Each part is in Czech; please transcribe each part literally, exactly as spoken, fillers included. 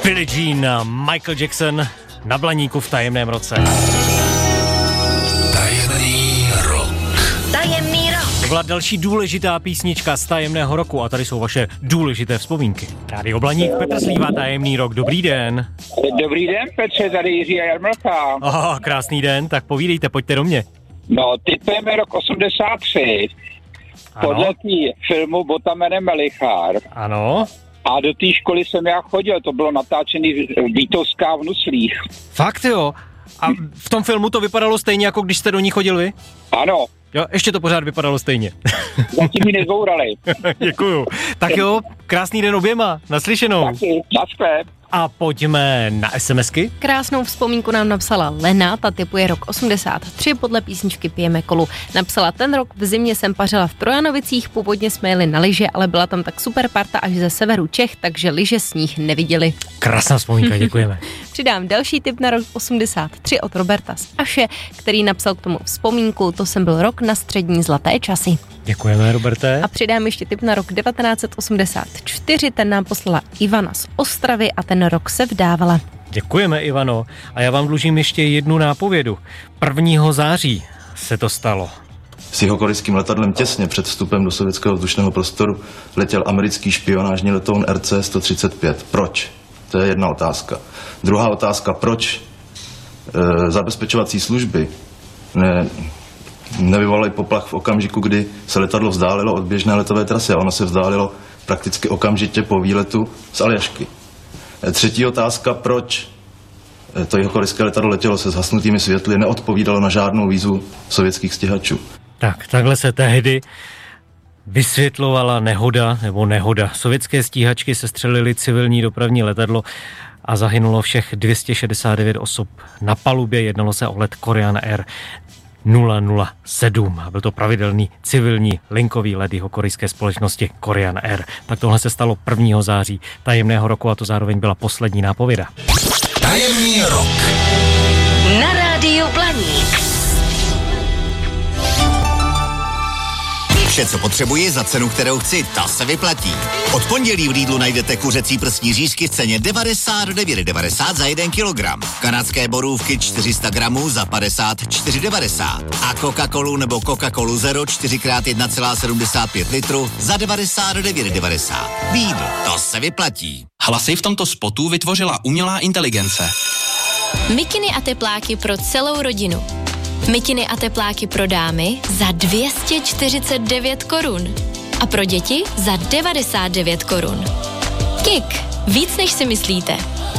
Billie Jean a Michael Jackson na Blaníku v tajemném roce. Tajemný rok. Tajemný rok. To byla další důležitá písnička z tajemného roku a tady jsou vaše důležité vzpomínky. Rádio Blaník, Petr Slíva, tajemný rok, dobrý den. Dobrý den, Petře, tady Jiří a Jarmilka. Oh, krásný den, tak povídejte, pojďte do mě. No, typujeme rok osmdesát tři. Podle tý filmu Bota jménem Melichár. Ano. A do té školy jsem já chodil, to bylo natáčený Vítovská v Nuslích. Fakt jo? A v tom filmu to vypadalo stejně, jako když jste do ní chodil vy? Ano. Jo, ještě to pořád vypadalo stejně. Zatím mi nezvourali. Děkuju. Tak jo, krásný den oběma, naslyšenou. Taky, naschle. A pojďme na SMSky. Krásnou vzpomínku nám napsala Lena, ta typuje rok osmdesát tři, podle písničky Pijeme kolu. Napsala: ten rok v zimě jsem pařila v Trojanovicích, původně jsme jeli na lyže, ale byla tam tak super parta až ze severu Čech, takže lyže sníh neviděli. Krásná vzpomínka, děkujeme. Přidám další tip na rok osmdesát tři od Roberta z Aše, který napsal k tomu vzpomínku: to jsem byl rok na střední zlaté časy. Děkujeme, Roberte. A přidám ještě tip na rok devatenáct osmdesát čtyři, ten nám poslala Ivana z Ostravy a ten rok se vdávala. Děkujeme, Ivano. A já vám dlužím ještě jednu nápovědu. prvního září se to stalo. S jihokorejským letadlem těsně před vstupem do sovětského vzdušného prostoru letěl americký špionážní letoun R C sto třicet pět. Proč? To je jedna otázka. Druhá otázka, proč e, zabezpečovací služby ne, nevyvolaly poplach v okamžiku, kdy se letadlo vzdálilo od běžné letové trasy a ono se vzdálilo prakticky okamžitě po výletu z Aljašky. E, třetí otázka, proč e, to jihokorejské letadlo letělo se zhasnutými světly, neodpovídalo na žádnou výzvu sovětských stíhačů. Tak, takhle se tehdy vysvětlovala nehoda, nebo nehoda. Sovětské stíhačky sestřelily civilní dopravní letadlo a zahynulo všech dvě stě šedesát devět osob na palubě. Jednalo se o let Korean Air nula nula sedm. Byl to pravidelný civilní linkový let jihokorejské společnosti Korean Air. Tak tohle se stalo prvního září tajemného roku a to zároveň byla poslední nápověda. Tajemný rok. Na rádiu Blaník. Vše, co potřebuji za cenu, kterou chci, ta se vyplatí. Od pondělí v Lidlu najdete kuřecí prsní řízky v ceně devadesát devět devadesát za jeden kilogram. Kanadské borůvky čtyři sta gramů za padesát čtyři devadesát. A Coca-Colu nebo Coca-Colu Zero čtyři krát jedna celá sedmdesát pět litru za devadesát devět devadesát. Lidl, to se vyplatí. Hlasy v tomto spotu vytvořila umělá inteligence. Mikiny a tepláky pro celou rodinu. Mikiny a tepláky pro dámy za dvě stě čtyřicet devět korun a pro děti za devadesát devět korun. Kik, víc než si myslíte.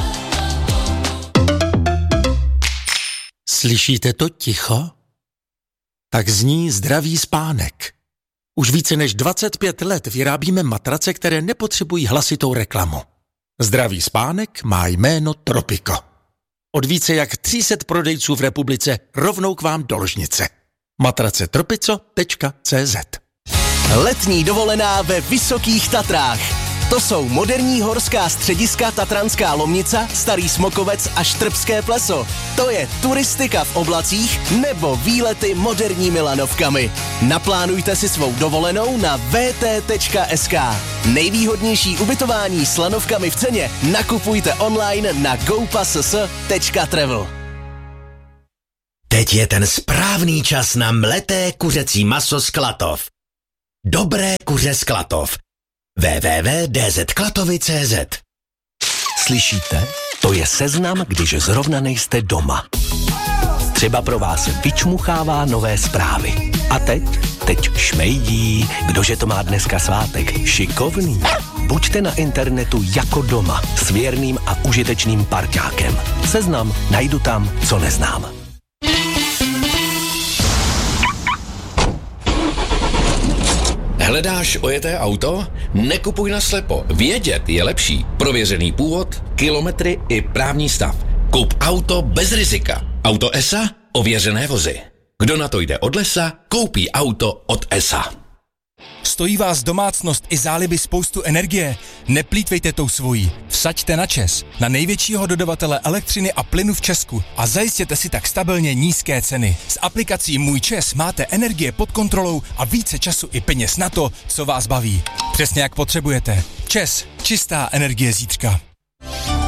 Slyšíte to ticho? Tak zní zdravý spánek. Už více než dvacet pět let vyrábíme matrace, které nepotřebují hlasitou reklamu. Zdravý spánek má jméno Tropico. Od více jak tři sta prodejců v republice rovnou k vám do ložnice. matrace tropico tečka cé zet. Letní dovolená ve Vysokých Tatrách. To jsou moderní horská střediska Tatranská Lomnica, Starý Smokovec a Štrbské pleso. To je turistika v oblacích nebo výlety moderními lanovkami. Naplánujte si svou dovolenou na vé té tečka es ká. Nejvýhodnější ubytování s lanovkami v ceně nakupujte online na go pass tečka travel. Teď je ten správný čas na mleté kuřecí maso z Klatov. Dobré kuře z Klatov. w w w tečka d z klatovy tečka cé zet. Slyšíte? To je seznam, když zrovna nejste doma. Třeba pro vás vyčmuchává nové zprávy. A teď? Teď šmejdí. Kdože to má dneska svátek? Šikovný. Buďte na internetu jako doma s věrným a užitečným parťákem. Seznam najdu tam, co neznám. Hledáš ojeté auto? Nekupuj naslepo. Vědět je lepší. Prověřený původ, kilometry i právní stav. Kup auto bez rizika. Auto E S A? Ověřené vozy. Kdo na to jde od lesa, koupí auto od E S A. Stojí vás domácnost i záliby spoustu energie? Neplýtvejte tou svojí. Vsaďte na ČEZ, na největšího dodavatele elektřiny a plynu v Česku a zajistěte si tak stabilně nízké ceny. S aplikací Můj ČEZ máte energie pod kontrolou a více času i peněz na to, co vás baví. Přesně jak potřebujete. ČEZ, čistá energie zítřka.